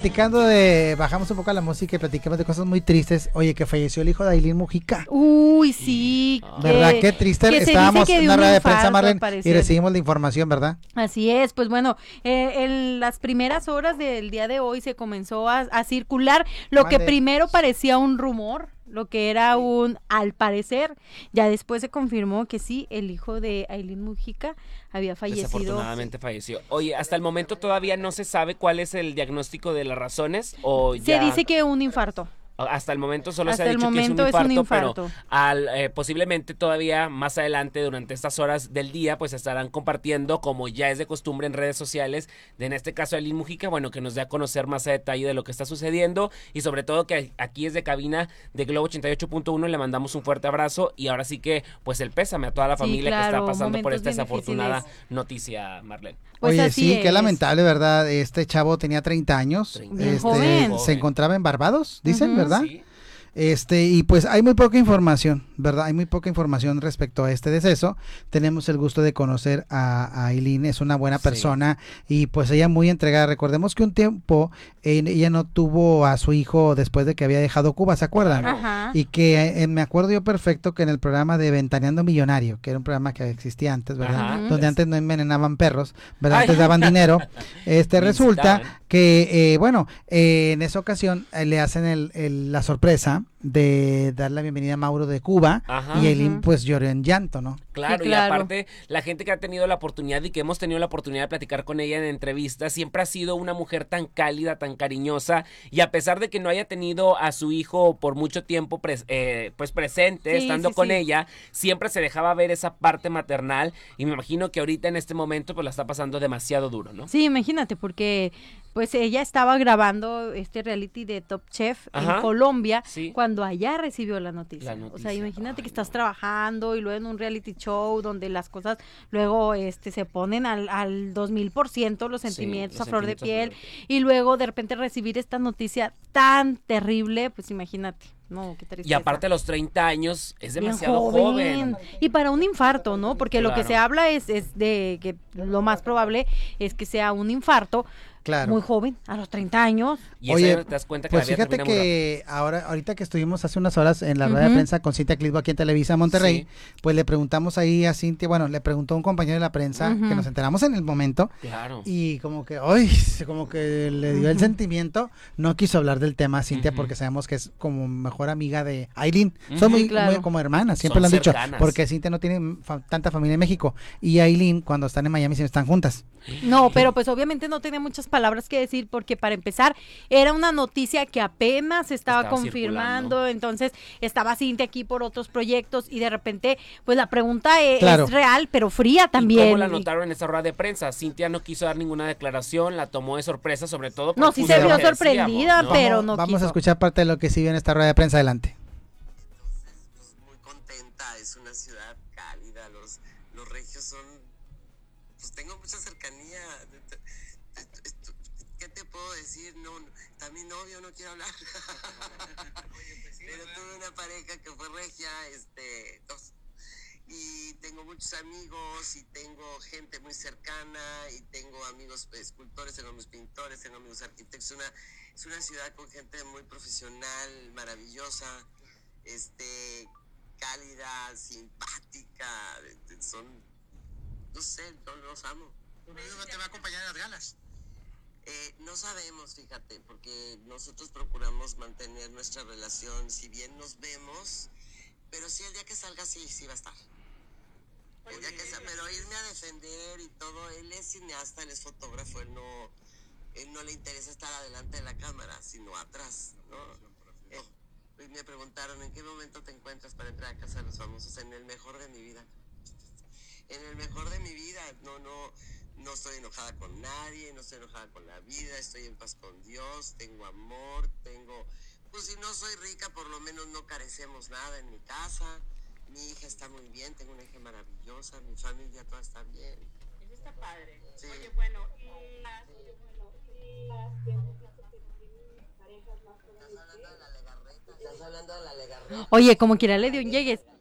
platicando bajamos un poco a la música y platicamos de cosas muy tristes. Oye, que falleció el hijo de Ailín Mujica. Uy, sí. ¿Verdad? Qué triste. Estábamos en una rueda de prensa, Marlene, y recibimos la información, ¿verdad? Así es, pues bueno, en las primeras horas del día de hoy se comenzó a circular lo que primero parecía un rumor, lo que era al parecer, ya después se confirmó que sí, el hijo de Ailín Mujica había fallecido. Desafortunadamente falleció. Oye, hasta el momento todavía no se sabe cuál es el diagnóstico de las razones, o ya... Se dice que un infarto. Hasta el momento solo se ha dicho que es un infarto. Pero posiblemente todavía más adelante, durante estas horas del día, pues estarán compartiendo, como ya es de costumbre en redes sociales, en este caso Ailín Mujica, bueno, que nos dé a conocer más a detalle de lo que está sucediendo, y sobre todo que aquí desde cabina de Globo 88.1 le mandamos un fuerte abrazo, y ahora sí que, pues el pésame a toda la familia que está pasando por esta desafortunada noticia, Marlene. Pues oye, sí, qué lamentable, ¿verdad? Este chavo tenía 30 años, joven. Se encontraba en Barbados, dicen, ¿verdad? Sí. Y pues hay muy poca información, ¿verdad? Hay muy poca información respecto a este deceso. Tenemos el gusto de conocer a Ailín, es una buena persona, y pues ella muy entregada. Recordemos que un tiempo ella no tuvo a su hijo después de que había dejado Cuba, ¿se acuerdan? Ajá. Y que me acuerdo yo perfecto que en el programa de Ventaneando Millonario, que era un programa que existía antes, ¿verdad? Ajá. Donde antes no envenenaban perros, ¿verdad? Antes daban dinero. Resulta que, en esa ocasión le hacen la sorpresa de dar la bienvenida a Mauro de Cuba. Ajá. Y Ailín pues lloró en llanto, ¿no? Claro, sí, claro. Y aparte la gente que ha tenido la oportunidad y que hemos tenido la oportunidad de platicar con ella en entrevistas, siempre ha sido una mujer tan cálida, tan cariñosa, y a pesar de que no haya tenido a su hijo por mucho tiempo pues presente, estando con ella, siempre se dejaba ver esa parte maternal, y me imagino que ahorita en este momento pues la está pasando demasiado duro, ¿no? Sí, imagínate, porque pues ella estaba grabando este reality de Top Chef en Colombia, cuando allá recibió la noticia. O sea, imagínate que estás trabajando y luego en un reality show donde las cosas luego se ponen al 2000% los sentimientos a flor de piel, y luego de repente recibir esta noticia tan terrible, pues imagínate. No, qué tristeza. Y aparte a los 30 años es demasiado joven. Y para un infarto, ¿no? Porque lo que se habla es de que lo más probable es que sea un infarto. Claro. Muy joven, a los 30 años. Y oye, te das cuenta que pues fíjate que ahorita que estuvimos hace unas horas en la rueda de prensa con Cintia Clisbo aquí en Televisa Monterrey, pues le preguntamos ahí a Cintia, le preguntó un compañero de la prensa, que nos enteramos en el momento, y como que le dio el sentimiento, no quiso hablar del tema Cintia, porque sabemos que es como mejor amiga de Ailín, son muy como hermanas, siempre lo han dicho, porque Cintia no tiene tanta familia en México, y Ailín cuando están en Miami siempre están juntas. No, pero pues obviamente no tenía muchas palabras que decir, porque para empezar era una noticia que apenas estaba confirmando, circulando. Entonces estaba Cintia aquí por otros proyectos, y de repente pues la pregunta es real, pero fría también. ¿Y cómo la notaron en esa rueda de prensa? Cintia no quiso dar ninguna declaración, la tomó de sorpresa, sobre todo no, sí se vio sorprendida, ¿no? Pero no vamos quiso. A escuchar parte de lo que sí vio en esta rueda de prensa. Adelante. Entonces, pues, muy contenta, es una ciudad cálida, los regios son, pues tengo mucha cercanía. ¿Qué te puedo decir? No, está mi novio, no quiero hablar. Pero tuve una pareja que fue regia, dos. Y tengo muchos amigos, y tengo gente muy cercana, y tengo amigos escultores, tengo amigos pintores, tengo amigos arquitectos. Es una ciudad con gente muy profesional, maravillosa, cálida, simpática, no sé, yo los amo. ¿Tu novio no te va a acompañar en las galas? No sabemos, fíjate, porque nosotros procuramos mantener nuestra relación, si bien nos vemos, pero sí el día que salga sí va a estar. El día que pero irme a defender y todo, él es cineasta, él es fotógrafo, él no le interesa estar adelante de la cámara, sino atrás, ¿no? Y me preguntaron, ¿en qué momento te encuentras para entrar a Casa de los Famosos? En el mejor de mi vida. En el mejor de mi vida, no estoy enojada con nadie, no estoy enojada con la vida, estoy en paz con Dios, tengo amor, pues si no soy rica, por lo menos no carecemos nada en mi casa, mi hija está muy bien, tengo una hija maravillosa, mi familia toda está bien. Eso está padre. Sí. Oye, bueno, ¿Estás hablando de la legarreta? Oye, como quiera le dio un llegues.